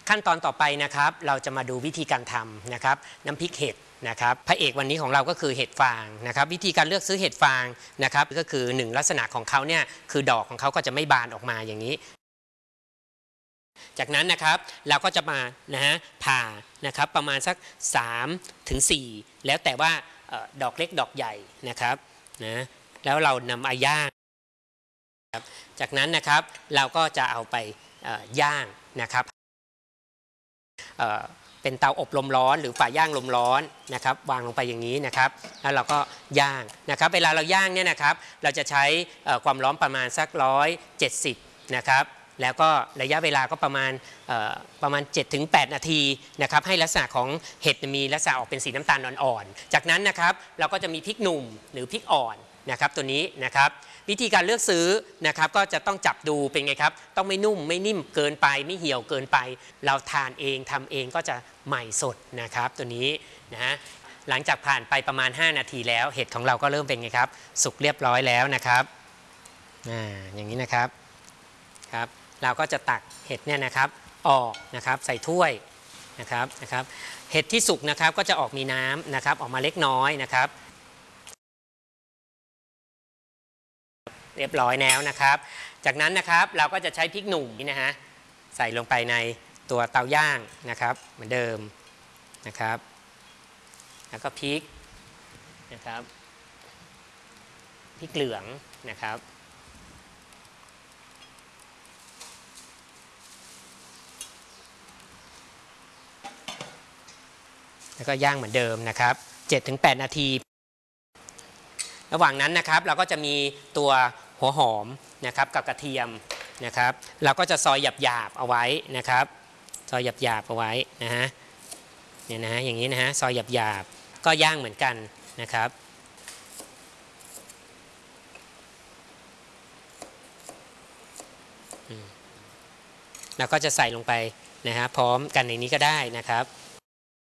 ขั้นตอนต่อไปนะครับเราจะมาดูวิธีการทำนะครับน้ำพริกเห็ดนะครับพระเอกวันนี้ของเราก็คือเห็ดฟางนะครับวิธีการเลือกซื้อเห็ดฟางนะครับก็คือ1ลักษณะของเขาเนี่ยคือดอกของเขาก็จะไม่บานออกมาอย่างนี้จากนั้นนะครับเราก็จะมาผ่านะครับประมาณสัก3 ถึง 4แล้วแต่ว่าดอกเล็กดอกใหญ่นะครับนะแล้วเรานำมาย่างจากนั้นนะครับเราก็จะเอาไปย่างนะครับเป็นเตาอบลมร้อนหรือฝาย่างลมร้อนนะครับวางลงไปอย่างนี้นะครับแล้วเราก็ย่างนะครับเวลาเราย่างเนี่ยนะครับเราจะใช้ความร้อนประมาณสัก170นะครับแล้วก็ระยะเวลาก็ประมาณ 7-8 นาทีนะครับให้ลักษณะของเห็ดมีลักษณะออกเป็นสีน้ำตาลอ่อนๆจากนั้นนะครับเราก็จะมีพริกหนุ่มหรือพริกอ่อนนะครับตัวนี้นะครับวิธีการเลือกซื้อนะครับก็จะต้องจับดูเป็นไงครับต้องไม่นุ่มไม่นิ่มเกินไปไม่เหี่ยวเกินไปเราทานเองทำเองก็จะใหม่สดนะครับตัวนี้นะหลังจากผ่านไปประมาณ5 นาทีแล้วเห็ดของเราก็เริ่มเป็นไงครับสุกเรียบร้อยแล้วนะครับอย่างนี้นะครับเราก็จะตักเห็ดเนี่ยนะครับออกนะครับใส่ถ้วยนะครับเห็ดที่สุกนะครับก็จะออกมีน้ำนะครับออกมาเล็กน้อยนะครับเรียบร้อยแล้วนะครับจากนั้นนะครับเราก็จะใช้พริกหนุ่มนี่นะฮะใส่ลงไปในตัวเตาย่างนะครับเหมือนเดิมนะครับแล้วก็พริกนะครับพริกเหลืองนะครับแล้วก็ย่างเหมือนเดิมนะครับ 7-8 นาทีระหว่างนั้นนะครับเราก็จะมีตัวหัวหอมนะครับกับกระเทียมนะครับเราก็จะซอยหยาบๆเอาไว้นะครับซอยหยาบๆเอาไว้นะฮะเนี่ยนะฮะอย่างนี้นะฮะซอยหยาบๆก็ย่างเหมือนกันนะครับแล้วก็จะใส่ลงไปนะฮะพร้อมกันในนี้ก็ได้นะครับ